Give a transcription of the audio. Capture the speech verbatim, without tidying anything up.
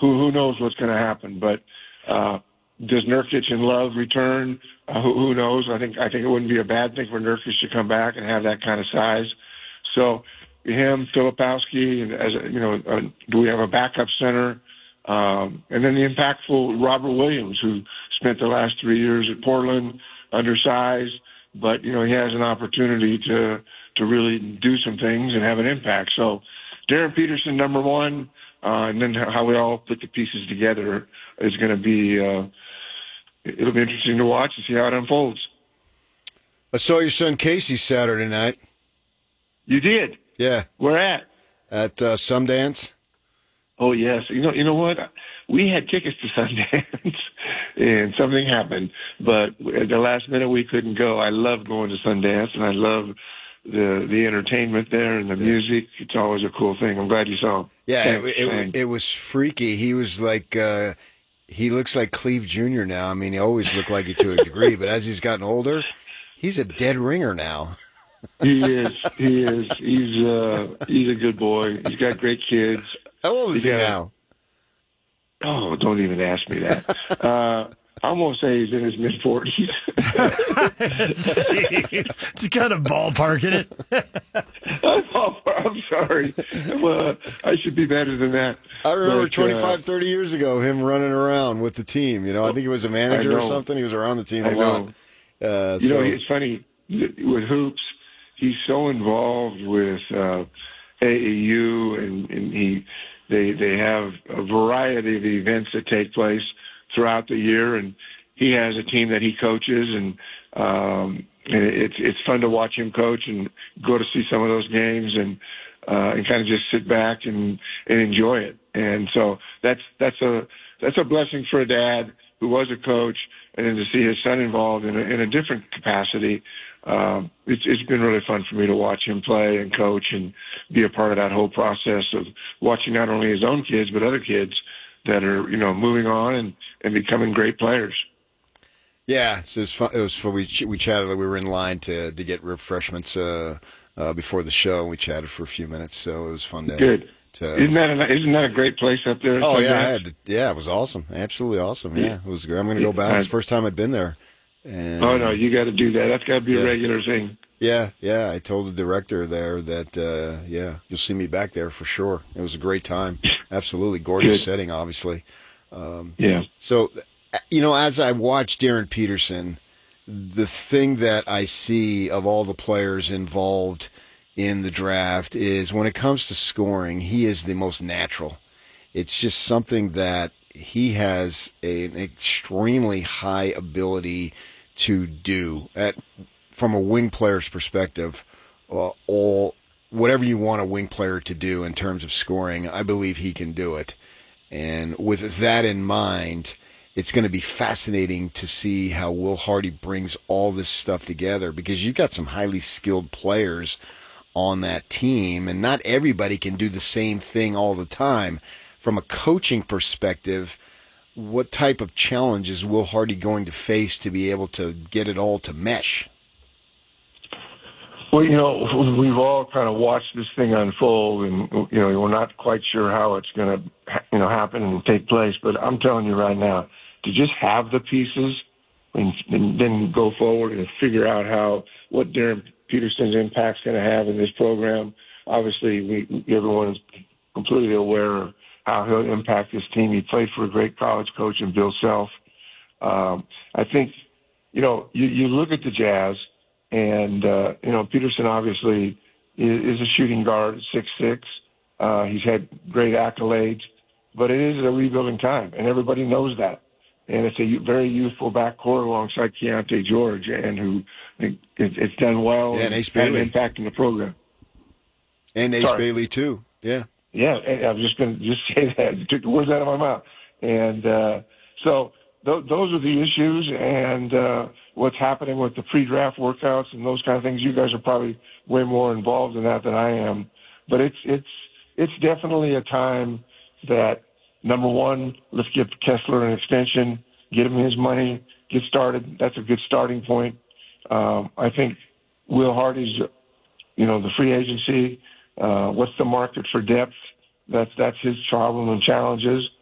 who who knows what's going to happen? But uh, does Nurkic and Love return? Uh, who, who knows? I think I think it wouldn't be a bad thing for Nurkic to come back and have that kind of size. So him, Filipowski, and as a, you know, uh, do we have a backup center? Um, and then the impactful Robert Williams, who spent the last three years at Portland, undersized, but you know he has an opportunity to to really do some things and have an impact. So Darren Peterson, number one, uh, and then how we all put the pieces together is going to be. Uh, it'll be interesting to watch and see how it unfolds. I saw your son Casey Saturday night. You did? Yeah. Where at? At uh, Sundance. Oh yes. You know. You know what? We had tickets to Sundance, and something happened. But at the last minute, we couldn't go. I love going to Sundance, and I love the the entertainment there and the music. It's always a cool thing. I'm glad you saw him. Yeah, it, it, it was freaky. He was like, uh, he looks like Cleve Junior now. I mean, he always looked like it to a degree, but as he's gotten older, he's a dead ringer now. He is. He is. He's uh, he's a good boy. He's got great kids. How old is he, he now? Oh, don't even ask me that. Uh, I'm going to say he's in his mid-forties. It's kind of ballparking it. I'm, I'm sorry. Well, I should be better than that. I remember but, twenty-five, uh, thirty years ago, him running around with the team. You know, I think he was a manager or something. He was around the team a I lot. Uh, you so. know, it's funny. With hoops, he's so involved with uh, A A U, and, and he they they have a variety of events that take place throughout the year, and he has a team that he coaches, and um, and it's it's fun to watch him coach and go to see some of those games, and uh, and kind of just sit back and, and enjoy it. And so that's that's a that's a blessing for a dad who was a coach, and then to see his son involved in a, in a different capacity. Um, it's, it's been really fun for me to watch him play and coach and be a part of that whole process of watching not only his own kids, but other kids that are, you know, moving on and, and becoming great players. Yeah, so it was fun. It was fun. We, we chatted. We were in line to, to get refreshments uh, uh, before the show, and we chatted for a few minutes, so it was fun to Good. To, isn't that a, isn't that a great place up there? Oh, yeah, I had to, yeah, it was awesome. Absolutely awesome. Yeah, it was great. I'm going to go back. It's the first time I'd been there. And, oh, no, you got to do that. That's got to be yeah. a regular thing. Yeah, yeah. I told the director there that, uh, yeah, you'll see me back there for sure. It was a great time. Absolutely. Gorgeous Good. setting, obviously. Um, yeah. So, you know, as I watch Darren Peterson, the thing that I see of all the players involved in the draft is when it comes to scoring, he is the most natural. It's just something that he has a, an extremely high ability to do at from a wing player's perspective. Uh, all whatever you want a wing player to do in terms of scoring, I believe he can do it. And with that in mind, it's going to be fascinating to see how Will Hardy brings all this stuff together, because you've got some highly skilled players on that team, and not everybody can do the same thing all the time. From a coaching perspective, what type of challenge is Will Hardy going to face to be able to get it all to mesh? Well, you know, we've all kind of watched this thing unfold, and, you know, we're not quite sure how it's going to, you know, happen and take place. But I'm telling you right now, to just have the pieces and, and then go forward and figure out how, what Darren Peterson's impact's going to have in this program. Obviously, we, everyone is completely aware of how he'll impact this team. He played for a great college coach in Bill Self. Um, I think, you know, you, you look at the Jazz, and, uh, you know, Peterson obviously is, is a shooting guard, six six. Uh, he's had great accolades, but it is a rebuilding time, and everybody knows that. And it's a very youthful backcourt alongside Keontae George, and who it, it's done well. Yeah, and Ace had an Bailey. impact in the program. And Ace Sorry. Bailey, too. Yeah. Yeah, I was just going to just say that. You took the words out of my mouth. And uh, so th- those are the issues, and uh, what's happening with the pre-draft workouts and those kind of things. You guys are probably way more involved in that than I am. But it's it's it's definitely a time that, number one, let's give Kessler an extension, get him his money, get started. That's a good starting point. Um, I think Will Hardy's, you know, the free agency, uh, what's the market for depth? That's that's his problem and challenges.